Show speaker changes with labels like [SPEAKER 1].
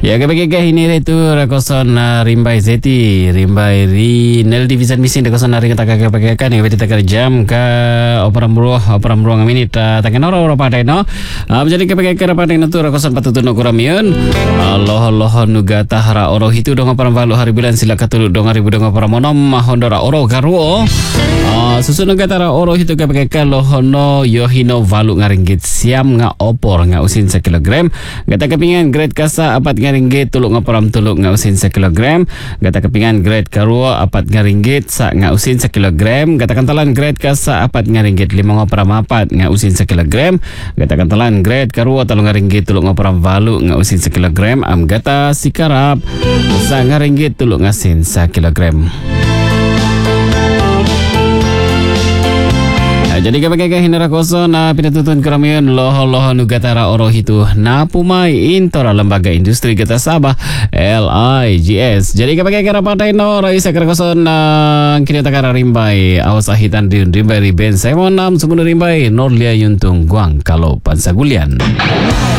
[SPEAKER 1] Ya kebagi ini itu rakosan rimbai zeti rimbai ri nel division mesin rakosan hari kita kebagi yang kita jam ke operam buruh minit takin orang pada no menjadi kebagi pada itu rakosan patutun kuramian Allah nuga tahara oro itu dong operam balu hari bulan sila katulu dong hari budong operam monom hondora oro garuo susun nuga tahara oro itu kebagi lohono yohino valu ngaringgit siam nga opor nga usin sekilogram gata kepingan grade kasa apat ngaringgit tuluk ngaparam tuluk nga usin sekilogram gata kepingan grade karuo apat ngaringgit sa nga usin sekilogram gata kantalan grade kasa apat ngaringgit lima ngaparam apat nga usin sekilogram gata kantalan grade karuo talung ngaringgit tuluk ngaparam valu nga usin sekilogram am gata sikarap sa ngaringgit tuluk ngasin sekilogram. Jadi kapag hinara koso na pinatutun keramian loho nugatara oro itu na pumai intora lembaga industri kita Sabah LIGS. Jadi kapag karapatai no raisa karakoso na kita takara rimbai awas ahitan di rimbai riben saya monam semua rimbai Norlia Yuntung Guang kalau Pansagulian.